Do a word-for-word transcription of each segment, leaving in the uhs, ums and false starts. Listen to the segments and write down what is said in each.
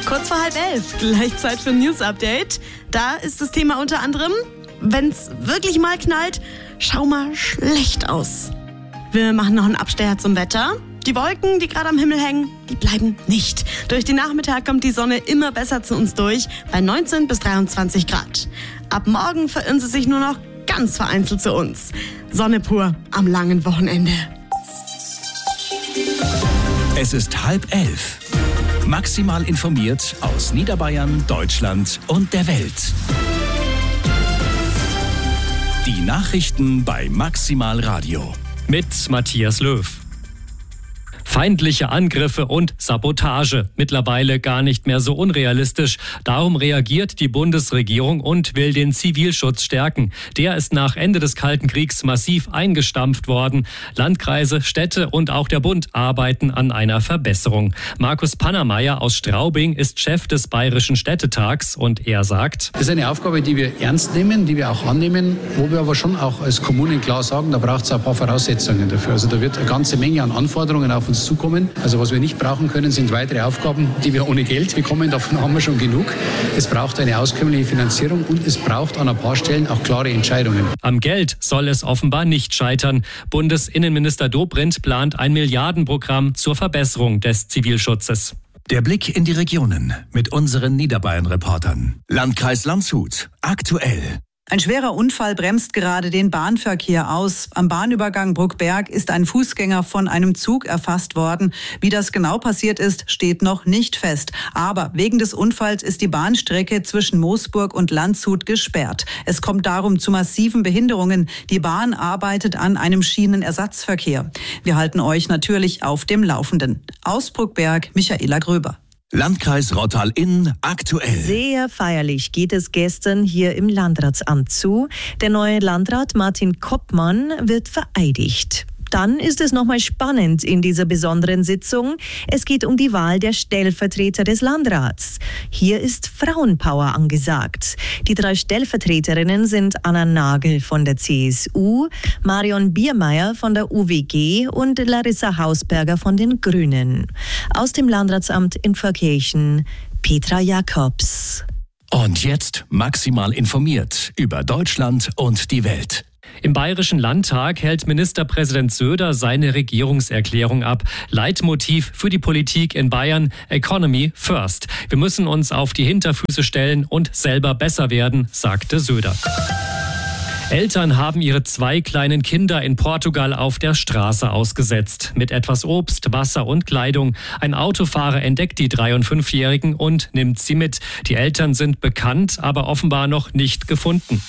Kurz vor halb elf, gleich Zeit für ein News-Update. Da ist das Thema unter anderem, wenn's wirklich mal knallt, schau mal schlecht aus. Wir machen noch einen Abstecher zum Wetter. Die Wolken, die gerade am Himmel hängen, die bleiben nicht. Durch den Nachmittag kommt die Sonne immer besser zu uns durch, bei neunzehn bis dreiundzwanzig Grad. Ab morgen verirren sie sich nur noch ganz vereinzelt zu uns. Sonne pur am langen Wochenende. Es ist halb elf. Maximal informiert aus Niederbayern, Deutschland und der Welt. Die Nachrichten bei Maximal Radio. Mit Matthias Löw. Feindliche Angriffe und Sabotage. Mittlerweile gar nicht mehr so unrealistisch. Darum reagiert die Bundesregierung und will den Zivilschutz stärken. Der ist nach Ende des Kalten Kriegs massiv eingestampft worden. Landkreise, Städte und auch der Bund arbeiten an einer Verbesserung. Markus Pannermeier aus Straubing ist Chef des Bayerischen Städtetags und er sagt: Das ist eine Aufgabe, die wir ernst nehmen, die wir auch annehmen, wo wir aber schon auch als Kommunen klar sagen, da braucht es ein paar Voraussetzungen dafür. Also da wird eine ganze Menge an Anforderungen auf uns zukommen. Also was wir nicht brauchen können, sind weitere Aufgaben, die wir ohne Geld bekommen. Davon haben wir schon genug. Es braucht eine auskömmliche Finanzierung und es braucht an ein paar Stellen auch klare Entscheidungen. Am Geld soll es offenbar nicht scheitern. Bundesinnenminister Dobrindt plant ein Milliardenprogramm zur Verbesserung des Zivilschutzes. Der Blick in die Regionen mit unseren Niederbayern-Reportern. Landkreis Landshut, aktuell. Ein schwerer Unfall bremst gerade den Bahnverkehr aus. Am Bahnübergang Bruckberg ist ein Fußgänger von einem Zug erfasst worden. Wie das genau passiert ist, steht noch nicht fest. Aber wegen des Unfalls ist die Bahnstrecke zwischen Moosburg und Landshut gesperrt. Es kommt darum zu massiven Behinderungen. Die Bahn arbeitet an einem Schienenersatzverkehr. Wir halten euch natürlich auf dem Laufenden. Aus Bruckberg, Michaela Gröber. Landkreis Rottal-Inn aktuell. Sehr feierlich geht es gestern hier im Landratsamt zu. Der neue Landrat Martin Koppmann wird vereidigt. Dann ist es nochmal spannend in dieser besonderen Sitzung. Es geht um die Wahl der Stellvertreter des Landrats. Hier ist Frauenpower angesagt. Die drei Stellvertreterinnen sind Anna Nagel von der C S U, Marion Biermeier von der U W G und Larissa Hausberger von den Grünen. Aus dem Landratsamt in Pfarrkirchen, Petra Jakobs. Und jetzt maximal informiert über Deutschland und die Welt. Im Bayerischen Landtag hält Ministerpräsident Söder seine Regierungserklärung ab. Leitmotiv für die Politik in Bayern: Economy first. Wir müssen uns auf die Hinterfüße stellen und selber besser werden, sagte Söder. Eltern haben ihre zwei kleinen Kinder in Portugal auf der Straße ausgesetzt. Mit etwas Obst, Wasser und Kleidung. Ein Autofahrer entdeckt die drei- und fünfjährigen und nimmt sie mit. Die Eltern sind bekannt, aber offenbar noch nicht gefunden.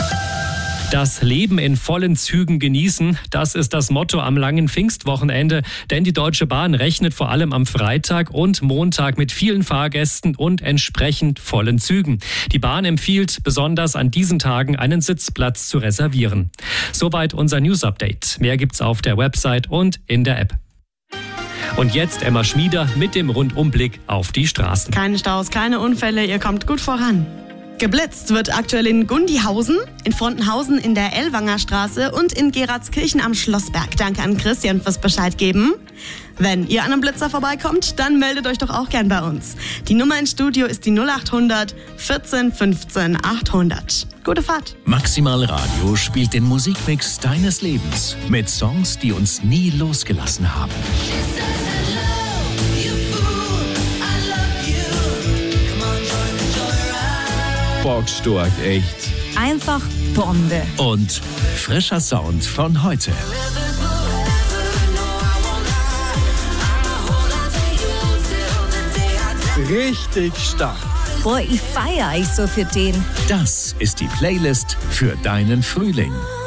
Das Leben in vollen Zügen genießen, das ist das Motto am langen Pfingstwochenende. Denn die Deutsche Bahn rechnet vor allem am Freitag und Montag mit vielen Fahrgästen und entsprechend vollen Zügen. Die Bahn empfiehlt, besonders an diesen Tagen einen Sitzplatz zu reservieren. Soweit unser News-Update. Mehr gibt's auf der Website und in der App. Und jetzt Emma Schmieder mit dem Rundumblick auf die Straßen. Keine Staus, keine Unfälle, ihr kommt gut voran. Geblitzt wird aktuell in Gundihausen, in Frontenhausen in der Ellwanger Straße und in Geratskirchen am Schlossberg. Danke an Christian fürs Bescheid geben. Wenn ihr an einem Blitzer vorbeikommt, dann meldet euch doch auch gern bei uns. Die Nummer ins Studio ist die null acht hundert vierzehn fünfzehn achthundert. Gute Fahrt. Maximal Radio spielt den Musikmix deines Lebens mit Songs, die uns nie losgelassen haben. Bockstark, echt. Einfach Bombe. Und frischer Sound von heute. Richtig stark. Boah, ich feiere euch so für den. Das ist die Playlist für deinen Frühling.